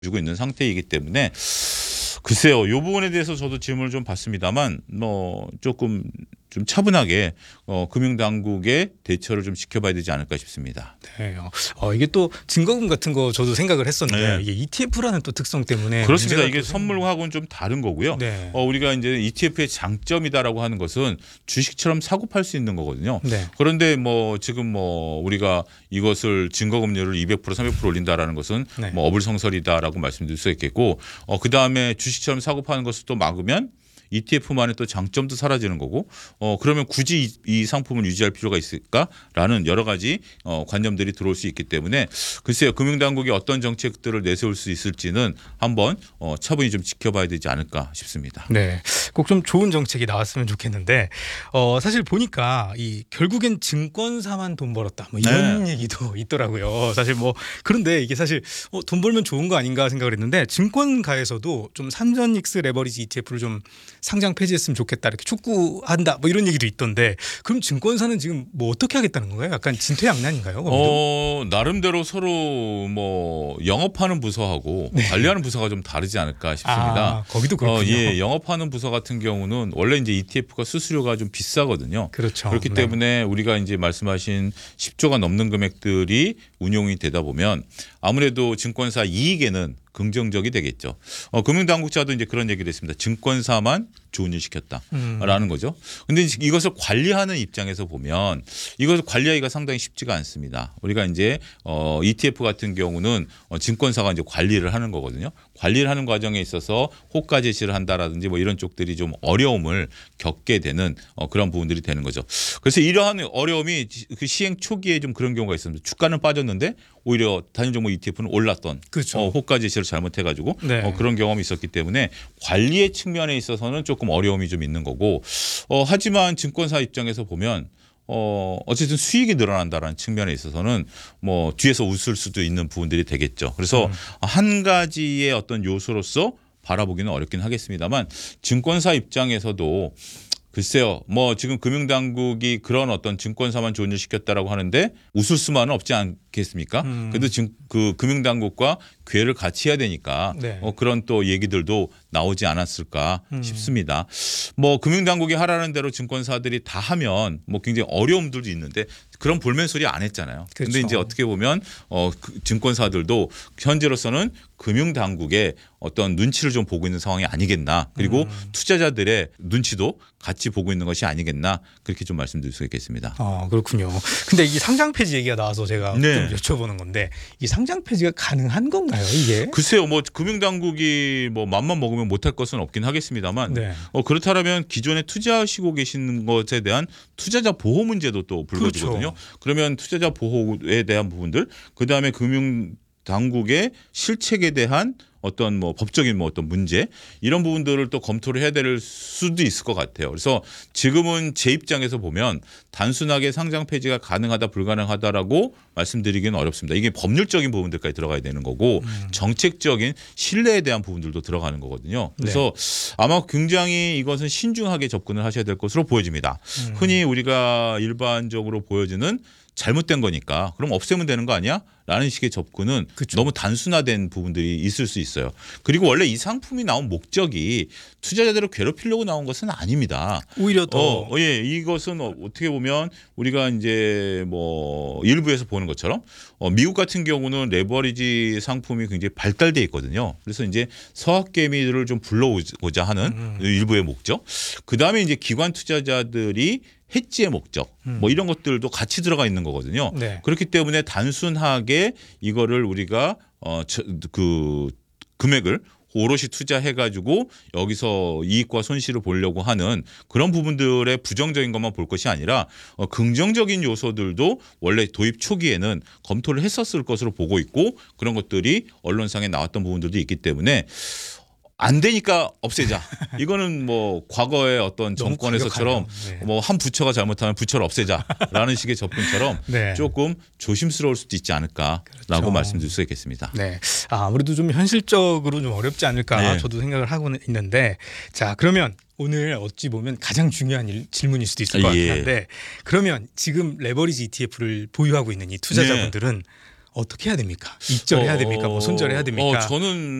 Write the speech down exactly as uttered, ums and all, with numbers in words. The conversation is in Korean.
주고 있는 상태이기 때문에 글쎄요. 이 부분에 대해서 저도 질문을 좀 받습니다만 뭐 조금 좀 차분하게 어, 금융당국의 대처를 좀 지켜봐야 되지 않을까 싶습니다. 네. 어, 이게 또 증거금 같은 거 저도 생각을 했었는데 네. 이게 이티에프라는 또 특성 때문에 그렇습니다. 이게 또 선물하고는 좀 다른 거고요. 네. 어, 우리가 이제 이티에프의 장점이다라고 하는 것은 주식처럼 사고 팔 수 있는 거거든요. 네. 그런데 뭐 지금 뭐 우리가 이것을 증거금리를 이백 퍼센트 삼백 퍼센트 올린다라는 것은 네. 뭐 어불성설이다라고 말씀드릴 수 있겠고 어, 그 다음에 주식처럼 사고 파는 것을 또 막으면 이티에프만의 또 장점도 사라지는 거고 어 그러면 굳이 이, 이 상품을 유지할 필요가 있을까라는 여러 가지 어 관념들이 들어올 수 있기 때문에 글쎄요. 금융당국이 어떤 정책들을 내세울 수 있을지는 한번 어 차분히 좀 지켜봐야 되지 않을까 싶습니다. 네, 꼭 좀 좋은 정책이 나왔으면 좋겠는데 어, 사실 보니까 이 결국엔 증권사만 돈 벌었다 뭐 이런 네. 얘기도 있더라고요. 사실 뭐 그런데 이게 사실 어, 돈 벌면 좋은 거 아닌가 생각을 했는데 증권가에서도 좀 삼전익스 레버리지 이티에프를 좀 상장 폐지했으면 좋겠다 이렇게 촉구한다 뭐 이런 얘기도 있던데 그럼 증권사는 지금 뭐 어떻게 하겠다는 건가요? 약간 진퇴양난인가요? 거기도? 어 나름대로 서로 뭐 영업하는 부서하고 네. 관리하는 부서가 좀 다르지 않을까 싶습니다. 아, 거기도 그렇군요. 어, 예, 영업하는 부서 같은 경우는 원래 이제 이티에프가 수수료가 좀 비싸거든요. 그렇죠. 그렇기 네. 때문에 우리가 이제 말씀하신 십조가 넘는 금액들이 운용이 되다 보면 아무래도 증권사 이익에는 긍정적이 되겠죠. 어, 금융당국자도 이제 그런 얘기를 했습니다. 증권사만 좋은 일 시켰다라는 음. 거죠. 근데 이것을 관리하는 입장에서 보면 이것을 관리하기가 상당히 쉽지가 않습니다. 우리가 이제 어, 이티에프 같은 경우는 어, 증권사가 이제 관리를 하는 거거든요. 관리를 하는 과정에 있어서 호가 제시를 한다라든지 뭐 이런 쪽들이 좀 어려움을 겪게 되는 어, 그런 부분들이 되는 거죠. 그래서 이러한 어려움이 그 시행 초기에 좀 그런 경우가 있습니다. 주가는 빠졌는데 오히려 단일 종목 이티에프는 올랐던 그렇죠. 어, 호가 제시를 잘못해가지고 네. 어, 그런 경험이 있었기 때문에 관리의 측면에 있어서는 조금 어려움이 좀 있는 거고 어, 하지만 증권사 입장에서 보면 어, 어쨌든 수익이 늘어난다라는 측면에 있어서는 뭐 뒤에서 웃을 수도 있는 부분들이 되겠죠. 그래서 음. 한 가지의 어떤 요소로서 바라보기는 어렵긴 하겠습니다만 증권사 입장에서도 글쎄요, 뭐 지금 금융당국이 그런 어떤 증권사만 좋은 일 시켰다라고 하는데 웃을 수만은 없지 않겠습니까? 음. 그래도 지금 그 금융당국과 궤를 같이 해야 되니까 네. 어, 그런 또 얘기들도 나오지 않았을까 음. 싶습니다. 뭐 금융당국이 하라는 대로 증권사들이 다 하면 뭐 굉장히 어려움들도 있는데 그런 볼멘 소리 안 했잖아요. 그런데 그렇죠. 이제 어떻게 보면 어, 그 증권사들도 현재로서는 금융당국의 어떤 눈치를 좀 보고 있는 상황이 아니겠나. 그리고 음. 투자자들의 눈치도 같이 보고 있는 것이 아니겠나. 그렇게 좀 말씀드릴 수 있겠습니다. 아, 그렇군요. 근데 이 상장 폐지 얘기가 나와서 제가 네. 좀 여쭤보는 건데 이 상장 폐지가 가능한 건가요, 이게? 글쎄요, 뭐 금융당국이 뭐 맘만 먹으면 못할 것은 없긴 하겠습니다만 네. 어, 그렇다면 기존에 투자하시고 계시는 것에 대한 투자자 보호 문제도 또 불거지거든요. 그렇죠. 그러면 투자자 보호에 대한 부분들, 그 다음에 금융 당국의 실책에 대한 어떤 뭐 법적인 뭐 어떤 문제 이런 부분들을 또 검토를 해야 될 수도 있을 것 같아요. 그래서 지금은 제 입장에서 보면 단순하게 상장 폐지가 가능하다 불가능하다라고 말씀드리기는 어렵습니다. 이게 법률적인 부분들까지 들어가야 되는 거고 음. 정책적인 신뢰에 대한 부분들도 들어가는 거거든요. 그래서 네. 아마 굉장히 이것은 신중하게 접근을 하셔야 될 것으로 보여집니다. 음. 흔히 우리가 일반적으로 보여지는 잘못된 거니까 그럼 없애면 되는 거 아니야? 라는 식의 접근은 그쵸. 너무 단순화된 부분들이 있을 수 있어요. 그리고 원래 이 상품이 나온 목적이 투자자들을 괴롭히려고 나온 것은 아닙니다. 오히려 더 어, 예, 이것은 어떻게 보면 우리가 이제 뭐 일부에서 보는 것처럼 어, 미국 같은 경우는 레버리지 상품이 굉장히 발달돼 있거든요. 그래서 이제 서학개미들을 좀 불러오고자 하는 음. 일부의 목적. 그 다음에 이제 기관 투자자들이 해지의 목적 음. 뭐 이런 것들도 같이 들어가 있는 거거든요. 네. 그렇기 때문에 단순하게 이거를 우리가 어 그 금액을 오롯이 투자해가지고 여기서 이익과 손실을 보려고 하는 그런 부분들의 부정적인 것만 볼 것이 아니라 어, 긍정적인 요소들도 원래 도입 초기에는 검토를 했었을 것으로 보고 있고 그런 것들이 언론상에 나왔던 부분들도 있기 때문에 안 되니까 없애자. 이거는 뭐 과거의 어떤 정권에서처럼 네. 뭐 한 부처가 잘못하면 부처를 없애자라는 식의 접근처럼 네. 조금 조심스러울 수도 있지 않을까라고 그렇죠. 말씀드릴 수 있겠습니다. 네, 아, 아무래도 좀 현실적으로 좀 어렵지 않을까 네. 저도 생각을 하고 있는데 자 그러면 오늘 어찌 보면 가장 중요한 일, 질문일 수도 있을 것 예. 같긴 한데 그러면 지금 레버리지 이티에프를 보유하고 있는 이 투자자분들은 어떻게 해야 됩니까? 입절해야 어, 됩니까? 뭐 손절해야 됩니까? 어, 저는